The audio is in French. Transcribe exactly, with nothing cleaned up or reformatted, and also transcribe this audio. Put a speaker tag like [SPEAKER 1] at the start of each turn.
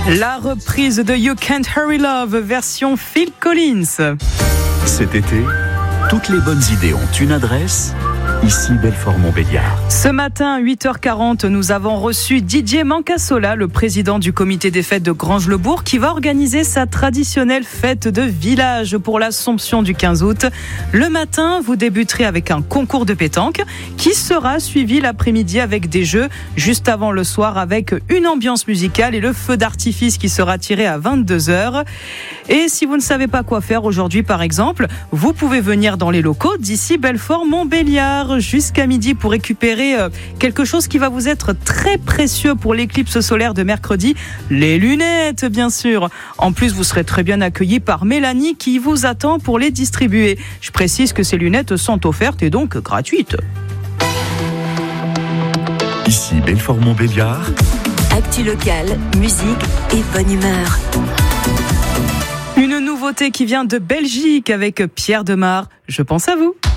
[SPEAKER 1] La reprise de You Can't Hurry Love, version Phil Collins.
[SPEAKER 2] Cet été, toutes les bonnes idées ont une adresse. Ici Belfort-Montbéliard.
[SPEAKER 1] Ce matin, à huit heures quarante, nous avons reçu Didier Mancassola, le président du comité des fêtes de Granges-le-Bourg, qui va organiser sa traditionnelle fête de village pour l'Assomption du quinze août. Le matin, vous débuterez avec un concours de pétanque qui sera suivi l'après-midi avec des jeux, juste avant le soir avec une ambiance musicale et le feu d'artifice qui sera tiré à vingt-deux heures. Et si vous ne savez pas quoi faire aujourd'hui, par exemple, vous pouvez venir dans les locaux d'ici Belfort-Montbéliard jusqu'à midi pour récupérer quelque chose qui va vous être très précieux pour l'éclipse solaire de mercredi, les lunettes bien sûr. En plus, vous serez très bien accueillis par Mélanie qui vous attend pour les distribuer. Je précise que ces lunettes sont offertes et donc gratuites.
[SPEAKER 2] Ici Belfort-Montbéliard.
[SPEAKER 3] Actu locale, musique et bonne humeur.
[SPEAKER 1] Une nouveauté qui vient de Belgique avec Pierre Demar. Je pense à vous.